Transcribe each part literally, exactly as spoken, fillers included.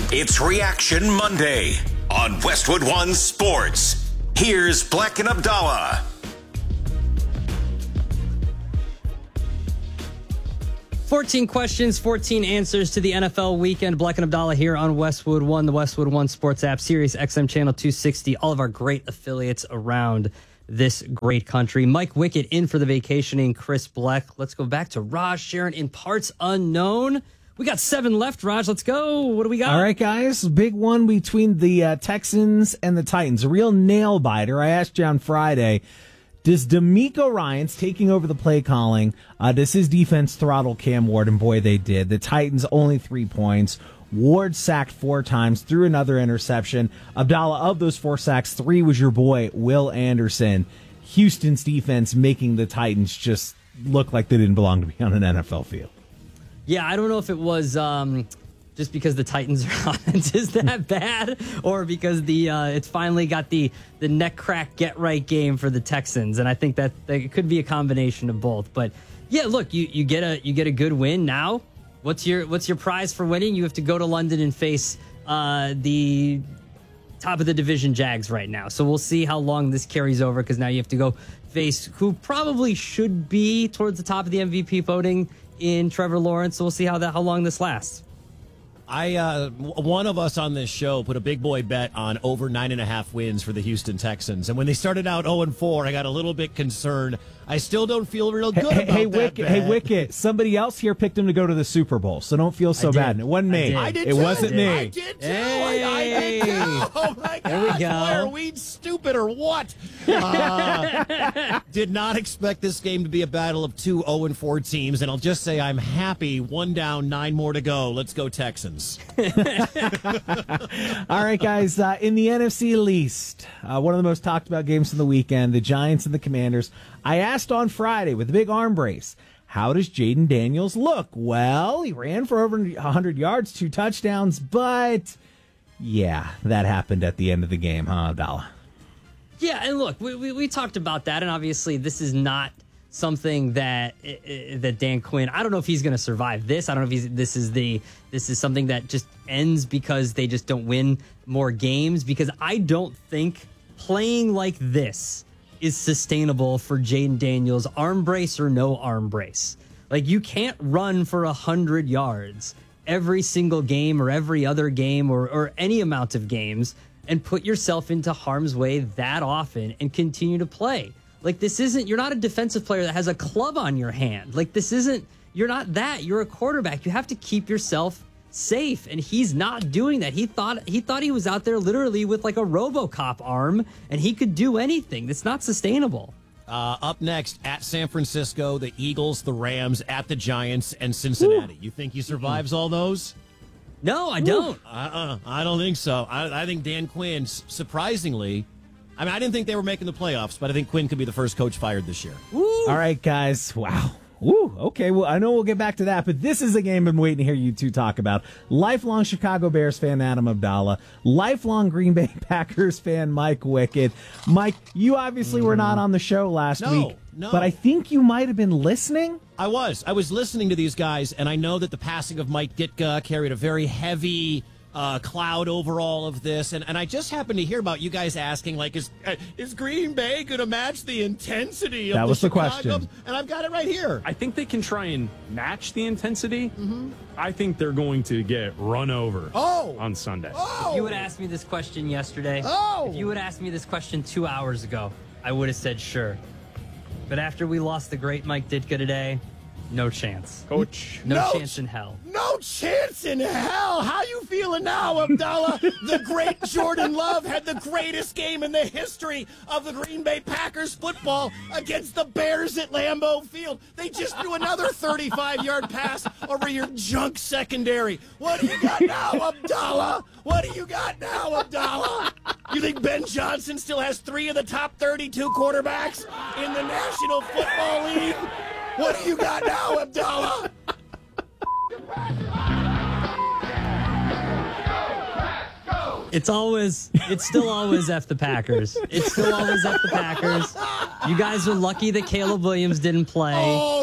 It's Reaction Monday on Westwood One Sports. Here's Black and Abdallah. fourteen questions, fourteen answers to the N F L weekend. Black and Abdallah here on Westwood One, the Westwood One Sports app, Sirius X M Channel two sixty, all of our great affiliates around this great country. Mike Wickett in for the vacationing Chris Bleck. Let's go back to Raj Sharon in parts unknown. We got seven left, Raj. Let's go. What do we got? All right, guys. Big one between the uh, Texans and the Titans. A real nail biter. I asked you on Friday, does D'Amico Ryans taking over the play calling, uh, does his defense throttle Cam Ward? And boy, they did. The Titans only three points. Ward sacked four times, threw another interception. Abdallah, of those four sacks, three was your boy, Will Anderson. Houston's defense making the Titans just look like they didn't belong to be on an N F L field. Yeah, I don't know if it was um, just because the Titans' offense is that bad, or because the uh, it's finally got the the neck crack get right game for the Texans, and I think that, that it could be a combination of both. But yeah, look, you, you get a you get a good win now. What's your what's your prize for winning? You have to go to London and face uh, the top of the division Jags right now. So we'll see how long this carries over, because now you have to go face who probably should be towards the top of the M V P voting in Trevor Lawrence. So we'll see how that how long this lasts. I uh, one of us on this show put a big boy bet on over nine and a half wins for the Houston Texans, and when they started out zero and four, I got a little bit concerned. I still don't feel real good hey, about hey, that Wicket, bet. Hey, Wicket, somebody else here picked him to go to the Super Bowl, so don't feel so bad. And it wasn't me. I did it too. wasn't me. I did too. Hey. I, I did too. Oh my There we gosh, go. boy, are we stupid or what? Uh, did not expect this game to be a battle of two zero and four teams, and I'll just say I'm happy. One down, nine more to go. Let's go Texans. All right, guys, uh, in the N F C least, uh, one of the most talked about games of the weekend, the Giants and the Commanders. I asked on Friday with the big arm brace, how does Jaden Daniels look? Well, he ran for over one hundred yards, two touchdowns, but yeah, that happened at the end of the game, huh, Abdallah? Yeah, and look, we, we, we talked about that, and obviously this is not something that uh, that Dan Quinn, I don't know if he's going to survive this. I don't know if he's, this is the this is something that just ends because they just don't win more games, because I don't think playing like this is sustainable for Jaden Daniels, arm brace or no arm brace. Like, you can't run for one hundred yards every single game or every other game or, or any amount of games and put yourself into harm's way that often and continue to play. Like, this isn't, you're not a defensive player that has a club on your hand. Like, this isn't, you're not that. You're a quarterback. You have to keep yourself safe, and he's not doing that. He thought he thought he was out there literally with like a RoboCop arm, and he could do anything. That's not sustainable. Uh, up next, at San Francisco, the Eagles, the Rams, at the Giants, and Cincinnati. Woo. You think he survives all those? No, I don't. Uh-uh, I don't think so. I, I think Dan Quinn, surprisingly, I mean, I didn't think they were making the playoffs, but I think Quinn could be the first coach fired this year. Woo. All right, guys. Wow. Woo, okay, well, I know we'll get back to that, but this is a game I've been waiting to hear you two talk about. Lifelong Chicago Bears fan Adam Abdallah, lifelong Green Bay Packers fan Mike Wickett. Mike, you obviously mm. were not on the show last no, week, no. but I think you might have been listening. I was. I was listening to these guys, and I know that the passing of Mike Ditka carried a very heavy Uh, cloud over all of this, and, and I just happened to hear about you guys asking, like, is uh, is Green Bay going to match the intensity of that the was the Chicago? question, and I've got it right here. I think they can try and match the intensity. Mm-hmm. I think they're going to get run over oh. on Sunday. Oh. If you would ask me this question yesterday, oh. if you would ask me this question two hours ago, I would have said sure. But after we lost the great Mike Ditka today, no chance. Coach. No, no chance in hell. No chance in hell. How you feeling now, Abdallah? The great Jordan Love had the greatest game in the history of the Green Bay Packers football against the Bears at Lambeau Field. They just threw another thirty-five-yard pass over your junk secondary. What do you got now, Abdallah? What do you got now, Abdallah? You think Ben Johnson still has three of the top thirty-two quarterbacks in the National Football League? What do you got now, Abdallah? It's always, it's still always F the Packers. It's still always F the Packers. You guys are lucky that Caleb Williams didn't play. Oh, here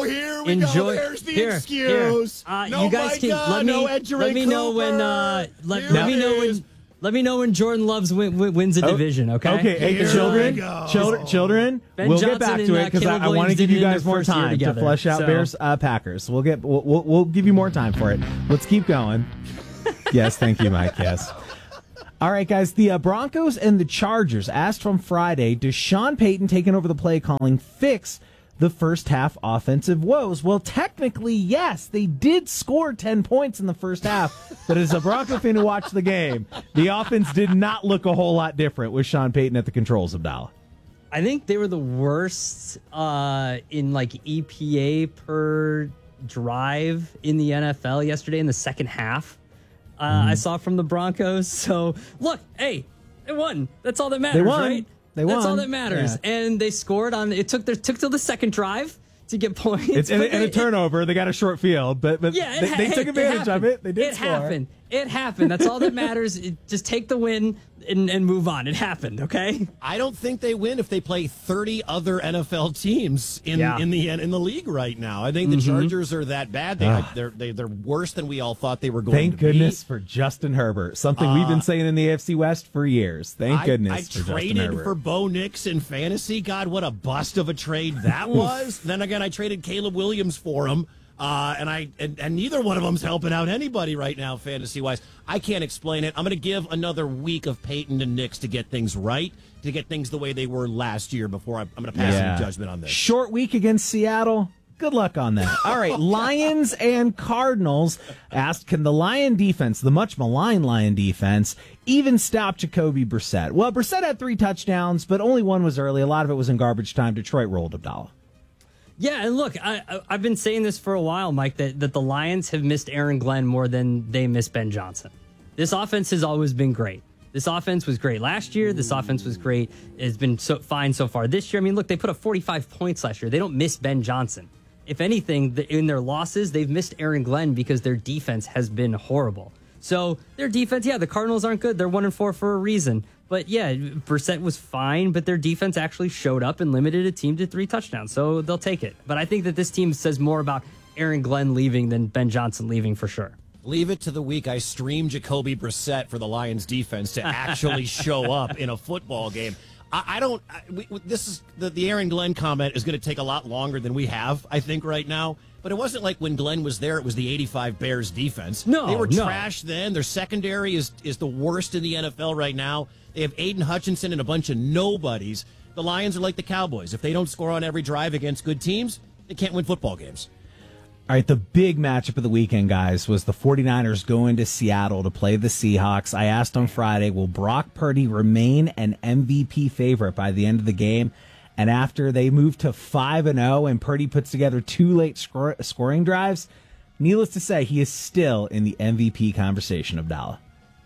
we enjoy. go. There's the here, excuse. Here. Uh, no, you guys my can God, let me no Edgerrin let me know when uh, let, Here let me it know is. when let me know when Jordan Loves win, win, wins a division. Okay. Okay, hey, Here children, we go. children, children. Ben we'll Johnson get back and, to uh, it because I, Caleb I want to Williams give you did it in guys their more first year time to together, flesh out so- Bears uh, Packers. We'll get we'll, we'll we'll give you more time for it. Let's keep going. Yes, thank you, Mike. Yes. All right, guys. The uh, Broncos and the Chargers asked from Friday, does Sean Payton taking over the play calling fix the first half offensive woes? Well, technically, yes. They did score ten points in the first half, but as a Bronco fan who watched the game, the offense did not look a whole lot different with Sean Payton at the controls, Abdallah. I think they were the worst uh, in like E P A per drive in the N F L yesterday in the second half. Uh, Mm-hmm. I saw from the Broncos. So look, hey, they won. That's all that matters, won. right? They That's all won. that matters. Yeah. And they scored on. It took their took till the second drive to get points. It's and, but and a they- turnover. They got a short field, but but Yeah, it they, ha- they hey, took advantage of happened. it. They did It score. happened. It happened. That's all that matters. It, just take the win and, and move on. It happened. Okay. I don't think they win if they play thirty other N F L teams in Yeah. in the in the league right now. I think the Mm-hmm. Chargers are that bad. They, they're they, they're worse than we all thought they were going Thank to goodness be. for Justin Herbert. Something we've been saying in the A F C West for years. Thank I, goodness I for Justin traded Herbert. for Bo Nix in fantasy. God, what a bust of a trade that was. Then again, I traded Caleb Williams for him. Uh, and I and, and neither one of them's helping out anybody right now, fantasy wise. I can't explain it. I'm going to give another week of Peyton and Nix to get things right, to get things the way they were last year before I, I'm going to pass Yeah. any judgment on this. Short week against Seattle. Good luck on that. All right, Lions and Cardinals asked, can the Lion defense, the much maligned Lion defense, even stop Jacoby Brissett? Well, Brissett had three touchdowns, but only one was early. A lot of it was in garbage time. Detroit rolled, Abdallah. Yeah, and look, I, I, I've been saying this for a while, Mike, that, that the Lions have missed Aaron Glenn more than they miss Ben Johnson. This offense has always been great. This offense was great last year. This offense was great. It's been so fine so far this year. I mean, look, they put up forty-five points last year. They don't miss Ben Johnson. If anything, the, in their losses, they've missed Aaron Glenn because their defense has been horrible. So their defense, yeah, the Cardinals aren't good. They're one and four for a reason. But yeah, Brissett was fine, but their defense actually showed up and limited a team to three touchdowns. So they'll take it. But I think that this team says more about Aaron Glenn leaving than Ben Johnson leaving for sure. Leave it to the week I stream Jacoby Brissett for the Lions defense to actually show up in a football game. I, I don't. I, we, this is the, the Aaron Glenn comment is going to take a lot longer than we have, I think, right now. But it wasn't like when Glenn was there, it was the eighty-five Bears defense. No, they were no. trash then. Their secondary is is the worst in the N F L right now. They have Aiden Hutchinson and a bunch of nobodies. The Lions are like the Cowboys. If they don't score on every drive against good teams, they can't win football games. All right, the big matchup of the weekend, guys, was the 49ers going to Seattle to play the Seahawks. I asked on Friday, will Brock Purdy remain an M V P favorite by the end of the game? And after they moved to five and oh and Purdy puts together two late scor- scoring drives, needless to say, he is still in the M V P conversation, Abdallah.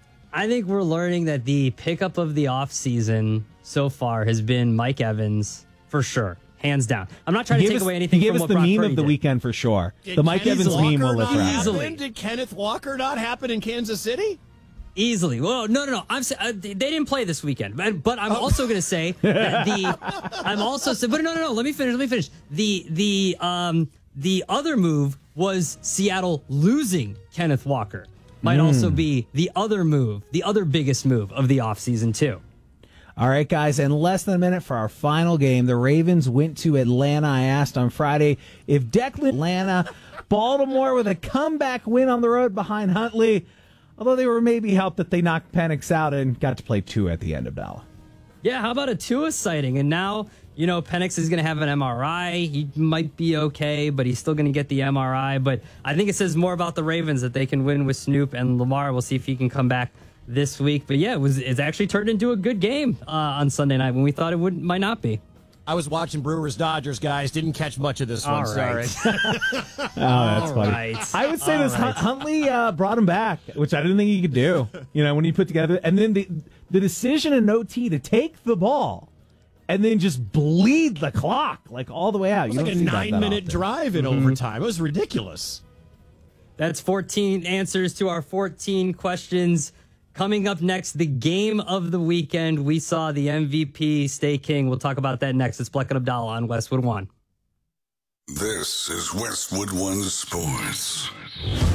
I think we're learning that the pickup of the offseason so far has been Mike Evans for sure. Hands down. I'm not trying He to gave take us- away anything He gave from us what the Brock meme Purdy of the did. weekend for sure. Did the Mike Kenneth Evans Walker meme will live not forever. happen? Easily. Did Kenneth Walker not happen in Kansas City? Easily. Well, no, no, no. I'm sa- uh, they didn't play this weekend, but, but I'm also going to say that the I'm also say, but no, no, no. Let me finish. Let me finish. The the um the other move was Seattle losing Kenneth Walker. Might also be the other move, the other biggest move of the offseason too. All right, guys, in less than a minute for our final game, the Ravens went to Atlanta. I asked on Friday if Declan Atlanta, Baltimore with a comeback win on the road behind Huntley, although they were maybe helped that they knocked Penix out and got to play two at the end of Dallas. Yeah, how about a Tua sighting? And now, you know, Penix is going to have an M R I. He might be okay, but he's still going to get the M R I. But I think it says more about the Ravens that they can win with Snoop and Lamar. We'll see if he can come back this week. But yeah, it was it's actually turned into a good game uh, on Sunday night when we thought it would might not be. I was watching Brewers Dodgers, guys. Didn't catch much of this one. All right. Sorry. Oh, that's All funny. right. I would say All this right. Hunt- Huntley uh, brought him back, which I didn't think he could do. You know, when he put together, and then the the decision in O T to take the ball and then just bleed the clock like all the way out. It was You like a don't see that that nine-minute often. drive in overtime. It was ridiculous. That's fourteen answers to our fourteen questions. Coming up next, the game of the weekend. We saw the M V P stay king. We'll talk about that next. It's Bleck and Abdallah on Westwood One. This is Westwood One Sports.